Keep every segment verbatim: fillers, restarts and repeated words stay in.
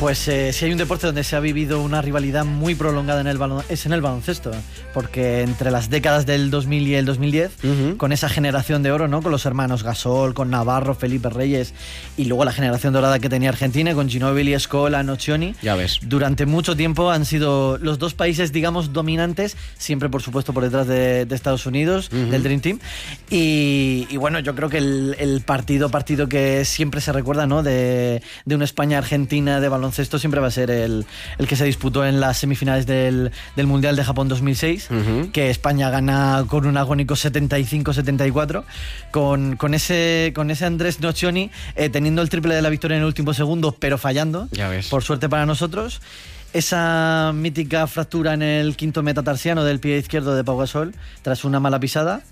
Pues eh, si hay un deporte donde se ha vivido una rivalidad muy prolongada en el balon- es en el baloncesto, porque entre las décadas del dos mil y el dos mil diez, uh-huh. con esa generación de oro, ¿no? Con los hermanos Gasol, con Navarro, Felipe Reyes, y luego la generación dorada que tenía Argentina, con Ginóbili, Scola, Nocioni. Ya ves. Durante mucho tiempo han sido los dos países, digamos, dominantes, siempre por supuesto por detrás de, de Estados Unidos, uh-huh. del Dream Team. Y, y bueno, yo creo que el, el partido, partido que siempre se recuerda, ¿no? De, de una España-Argentina de baloncesto, esto siempre va a ser el, el que se disputó en las semifinales del, del Mundial de Japón dos mil seis, uh-huh. que España gana con un agónico setenta y cinco setenta y cuatro, con, con, ese, con ese Andrés Nocioni eh, teniendo el triple de la victoria en el último segundo, pero fallando, ya ves. Por suerte para nosotros. Esa mítica fractura en el quinto metatarsiano del pie izquierdo de Pau Gasol tras una mala pisada.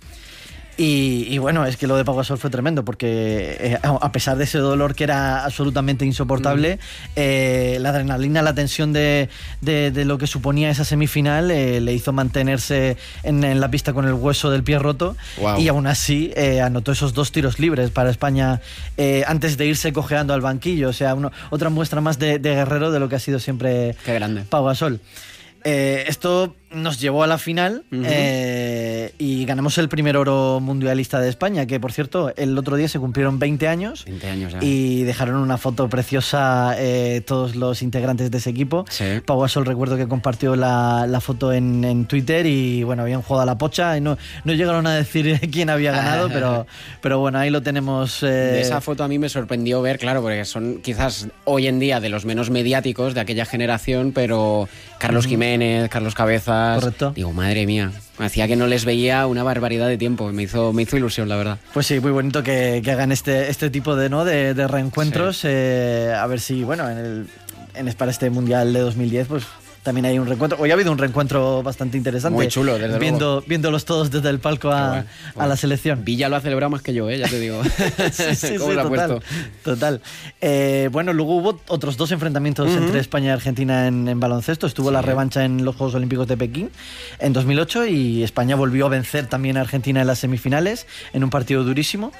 Y, y bueno, es que lo de Pau Gasol fue tremendo, porque eh, a pesar de ese dolor que era absolutamente insoportable, mm. eh, la adrenalina, la tensión de, de, de lo que suponía esa semifinal eh, le hizo mantenerse en, en la pista con el hueso del pie roto. Wow. Y aún así eh, anotó esos dos tiros libres para España eh, antes de irse cojeando al banquillo. O sea, uno, otra muestra más de, de guerrero de lo que ha sido siempre Qué grande. Pau Gasol. Eh, esto nos llevó a la final uh-huh. eh, y ganamos el primer oro mundialista de España, que por cierto el otro día se cumplieron veinte años, veinte años ya. Y dejaron una foto preciosa eh, todos los integrantes de ese equipo. Sí. Pau Gasol recuerdo que compartió la, la foto en, en Twitter y bueno, habían jugado a la pocha y no, no llegaron a decir quién había ganado, pero, pero bueno, ahí lo tenemos. Eh... De esa foto a mí me sorprendió ver, claro, porque son quizás hoy en día de los menos mediáticos de aquella generación, pero Carlos uh-huh. Jiménez, Carlos Cabezas. Correcto. Digo, madre mía, hacía que no les veía una barbaridad de tiempo. Me hizo, me hizo ilusión, la verdad. Pues sí, muy bonito que, que hagan este, este tipo de, ¿no? de, de reencuentros. Sí. Eh, a ver si, bueno, en el, en, para este Mundial de dos mil diez, pues también hay un reencuentro. Hoy ha habido un reencuentro bastante interesante. Muy chulo, desde viendo, luego. Viéndolos todos desde el palco a, bueno, bueno. a la selección. Villa lo ha celebrado más que yo, ¿eh? Ya te digo. sí, sí, ¿Cómo sí, lo ha total, puesto? Total. Eh, bueno, luego hubo otros dos enfrentamientos uh-huh. entre España y Argentina en, en baloncesto. Estuvo sí. la revancha en los Juegos Olímpicos de Pekín en dos mil ocho y España volvió a vencer también a Argentina en las semifinales en un partido durísimo.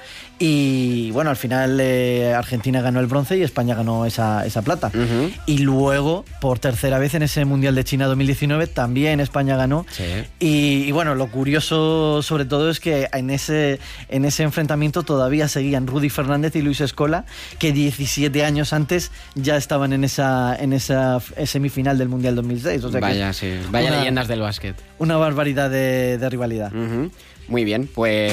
Y bueno, al final eh, Argentina ganó el bronce y España ganó esa, esa plata. Uh-huh. Y luego, por tercera vez en ese Mundial de China dos mil diecinueve, también España ganó. Sí. Y, y bueno, lo curioso sobre todo es que en ese, en ese enfrentamiento todavía seguían Rudy Fernández y Luis Scola, que diecisiete años antes ya estaban en esa, en esa semifinal del Mundial dos mil seis. O sea vaya, que sí. Vaya una, leyendas del básquet. Una barbaridad de, de rivalidad. Uh-huh. Muy bien, pues